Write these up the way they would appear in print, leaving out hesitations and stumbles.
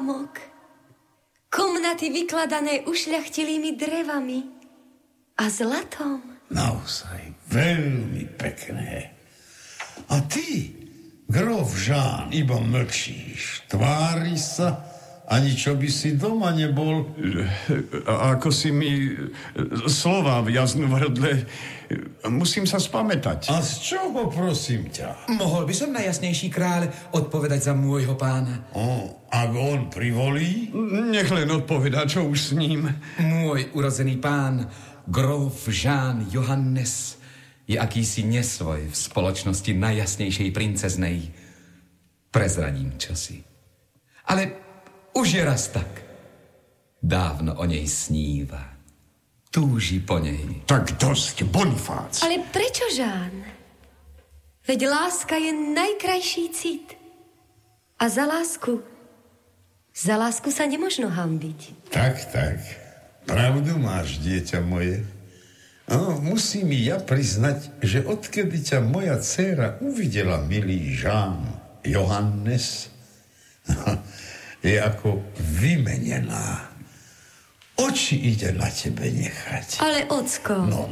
zámok. Komnaty vykladané ušľachtilými drevami a zlatom. Naozaj, veľmi pekné. A ty, grof Jean, iba mlčíš, tvári sa, ani čo by si doma nebol. Ako si mi slova vjaznú v hrdle, musím sa spamätať. A z čoho, prosím ťa? Mohol by som najjasnejší kráľ odpovedať za môjho pána. Ak on privolí? Nech len odpovedá, čo už s ním. Môj urozený pán, grof Jean Johannes, je akýsi nesvoj v spoločnosti najjasnejšej princeznej. Prezradím čosi. Ale už je raz tak. Dávno o nej sníva. Túži po nej. Tak dosť, Bonifác. Ale prečo, Žán? Veď láska je najkrajší cit. A za lásku sa nemožno hanbiť. Tak. Pravdu máš, dieťa moje. Musím ja priznať, že odkedy ťa moja dcéra uvidela, milý Jean Johannes, je ako vymenená. Oči ide na tebe nechať. Ale ocko... No.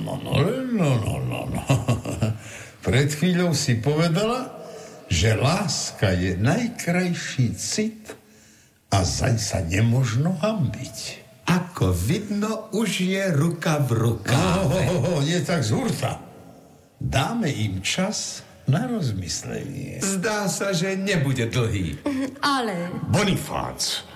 Pred chvíľou si povedala, že láska je najkrajší cit a zaň sa nemožno hanbiť. Ako vidno, už je ruka v rukáve. Nie tak z hurta. Dáme im čas na rozmyslenie. Zdá sa, že nebude dlhý. Ale... Bonifác,